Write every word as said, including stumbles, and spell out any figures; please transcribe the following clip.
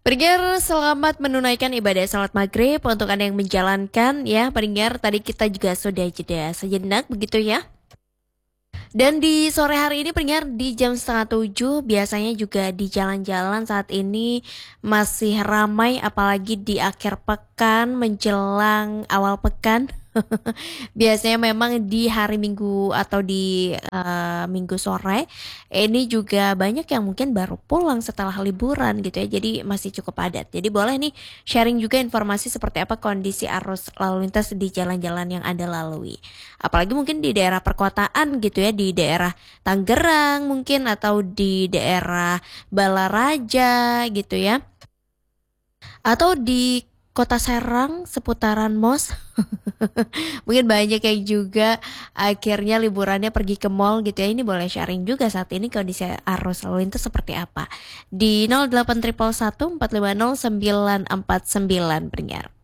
Pendengar, selamat menunaikan ibadah salat maghrib untuk Anda yang menjalankan ya. Pendengar, tadi kita juga sudah jeda sejenak begitu ya. Dan di sore hari ini pendengar di jam setengah tujuh biasanya juga di jalan-jalan saat ini masih ramai apalagi di akhir pekan menjelang awal pekan. Biasanya memang di hari Minggu atau di eh, Minggu sore ini juga banyak yang mungkin baru pulang setelah liburan gitu ya. Jadi masih cukup padat. Jadi boleh nih sharing juga informasi seperti apa kondisi arus lalu lintas di jalan-jalan yang Anda lalui. Apalagi mungkin di daerah perkotaan gitu ya, di daerah Tangerang mungkin atau di daerah Balaraja gitu ya. Atau di Kota Serang seputaran Mos. Mungkin banyak yang juga akhirnya liburannya pergi ke mall gitu ya. Ini boleh sharing juga saat ini kondisi arus lalu lintas seperti apa. Di nol delapan satu satu empat lima nol sembilan empat sembilan pendengar.